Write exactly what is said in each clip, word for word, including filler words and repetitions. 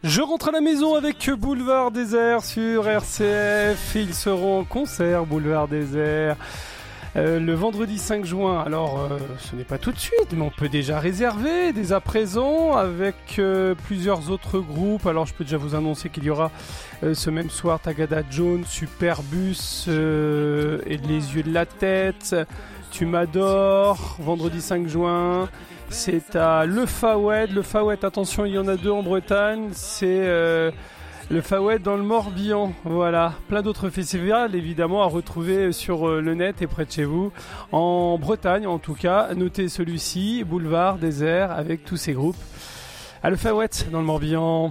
Je rentre à la maison avec Boulevard Désert sur R C F. Ils seront en concert, Boulevard Désert, euh, le vendredi cinq juin. Alors, euh, ce n'est pas tout de suite, mais on peut déjà réserver dès à présent avec euh, plusieurs autres groupes. Alors, je peux déjà vous annoncer qu'il y aura euh, ce même soir Tagada Jones, Superbus euh, et Les Yeux de la Tête. Tu m'adores, vendredi cinq juin. C'est à Le Fawed. Le Fawed, attention, il y en a deux en Bretagne. C'est euh, le Fawed dans le Morbihan. Voilà, plein d'autres festivals évidemment à retrouver sur euh, le net et près de chez vous. En Bretagne en tout cas, notez celui-ci, Boulevard Désert avec tous ces groupes. À Le Fawed dans le Morbihan.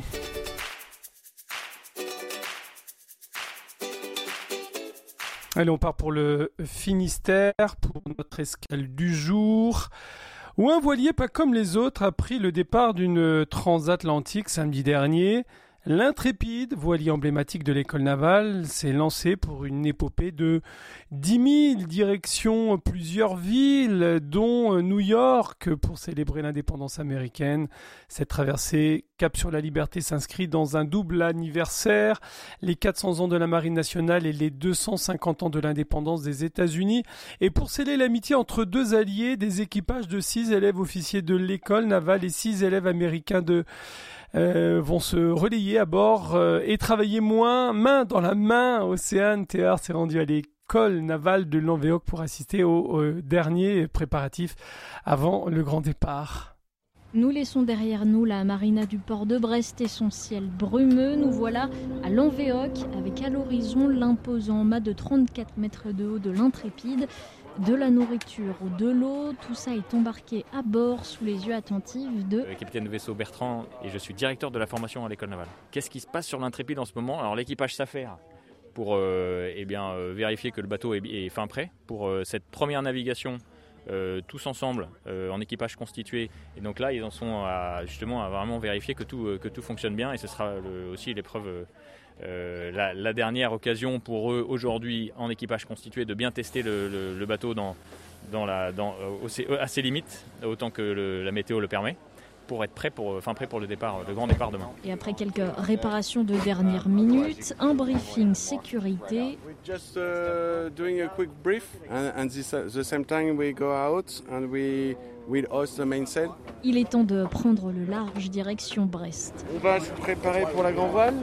Allez, on part pour le Finistère, pour notre escale du jour, où un voilier pas comme les autres a pris le départ d'une transatlantique samedi dernier. L'Intrépide, voilier emblématique de l'école navale, s'est lancé pour une épopée de dix mille direction plusieurs villes, dont New York, pour célébrer l'indépendance américaine. Cette traversée Cap sur la Liberté s'inscrit dans un double anniversaire, les quatre cents ans de la Marine nationale et les deux cent cinquante ans de l'indépendance des États-Unis. Et pour sceller l'amitié entre deux alliés, des équipages de six élèves officiers de l'école navale et six élèves américains de Euh, vont se relayer à bord euh, et travailler moins, main dans la main. Océane Théard s'est rendu à l'école navale de Lanvéoc pour assister aux au derniers préparatifs avant le grand départ. Nous laissons derrière nous la marina du port de Brest et son ciel brumeux. Nous voilà à Lanvéoc avec à l'horizon l'imposant mât de trente-quatre mètres de haut de l'Intrépide. De la nourriture ou de l'eau, tout ça est embarqué à bord sous les yeux attentifs de... Euh, capitaine de vaisseau Bertrand et je suis directeur de la formation à l'école navale. Qu'est-ce qui se passe sur l'Intrépide en ce moment ? Alors l'équipage s'affaire pour euh, eh bien, euh, vérifier que le bateau est, est fin prêt pour euh, cette première navigation euh, tous ensemble euh, en équipage constitué. Et donc là ils en sont à, justement à vraiment vérifier que tout, euh, que tout fonctionne bien et ce sera le, aussi l'épreuve... Euh, Euh, la, la dernière occasion pour eux aujourd'hui en équipage constitué de bien tester le, le, le bateau dans, dans la, dans, euh, à ses limites autant que le, la météo le permet pour être prêt pour, enfin prêt pour le départ, le grand départ demain. Et après quelques réparations de dernière minute, un briefing sécurité. Just uh, doing a quick brief and, and this, uh, the same time we go out and we we'll hoist the mainsail. Il est temps de prendre le large direction Brest. On va se préparer pour la grand voile.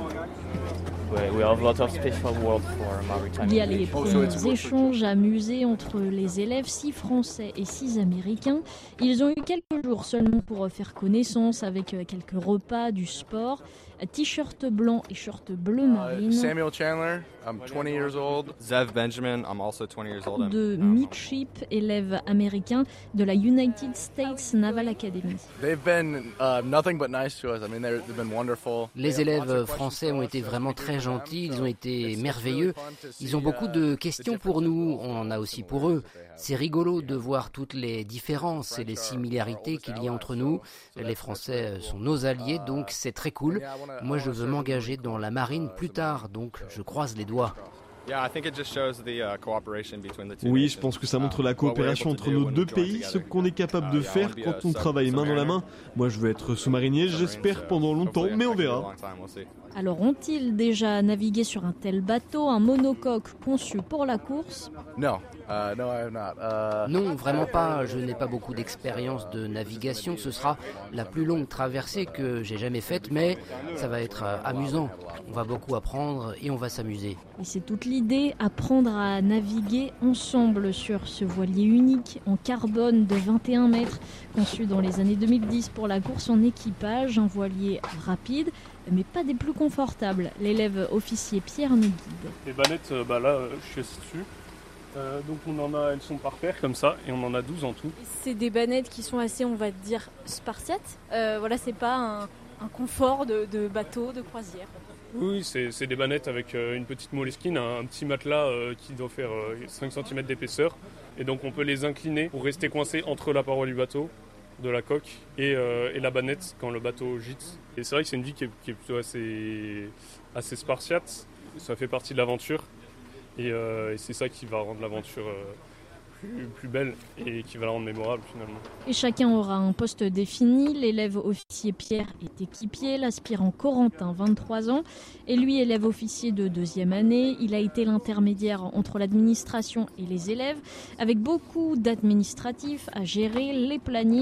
Il y a les premiers échanges amusés entre les élèves, six français et six américains. Ils ont eu quelques jours seulement pour faire connaissance avec quelques repas, du sport, t-shirt blanc et short bleu marine. Samuel Chandler, I'm twenty years old. Zev Benjamin, I'm also twenty years old. De midship, élève américain de la United States Naval Academy. They've been uh, nothing but nice to us. I mean, they've been wonderful. Les élèves français ont été vraiment très gentils, ils ont été merveilleux. Ils ont beaucoup de questions pour nous, on en a aussi pour eux. C'est rigolo de voir toutes les différences et les similarités qu'il y a entre nous. Les Français sont nos alliés, donc c'est très cool. Moi, je veux m'engager dans la marine plus tard, donc je croise les doigts. Oui, je pense que ça montre la coopération entre nos deux pays, ce qu'on est capable de faire quand on travaille main dans la main. Moi, je veux être sous-marinier, j'espère pendant longtemps, mais on verra. Alors, ont-ils déjà navigué sur un tel bateau, un monocoque conçu pour la course ? No. Uh, no, I have not. Uh... Non, vraiment pas. Je n'ai pas beaucoup d'expérience de navigation. Ce sera la plus longue traversée que j'ai jamais faite, mais ça va être euh, amusant. On va beaucoup apprendre et on va s'amuser. Et c'est toute l'idée, apprendre à naviguer ensemble sur ce voilier unique en carbone de vingt et un mètres, conçu dans les années deux mille dix pour la course en équipage, un voilier rapide, mais pas des plus confortables. L'élève officier Pierre nous guide. Les bannettes, bah là, je suis assis dessus. Euh, donc on en a, elles sont par paire comme ça et on en a douze en tout. C'est des bannettes qui sont assez, on va dire, spartiates. Euh, voilà, c'est pas un, un confort de, de bateau, de croisière. Oui, c'est, c'est des bannettes avec euh, une petite moleskine, un, un petit matelas euh, qui doit faire euh, cinq centimètres d'épaisseur. Et donc on peut les incliner pour rester coincé entre la paroi du bateau, de la coque et, euh, et la bannette quand le bateau gîte. Et c'est vrai que c'est une vie qui est, qui est plutôt assez, assez spartiate. Ça fait partie de l'aventure. Et, euh, et c'est ça qui va rendre l'aventure euh, plus, plus belle et qui va la rendre mémorable finalement. Et chacun aura un poste défini. L'élève officier Pierre est équipier, l'aspirant Corentin, vingt-trois ans, et lui élève officier de deuxième année. Il a été l'intermédiaire entre l'administration et les élèves, avec beaucoup d'administratifs à gérer, les plannings.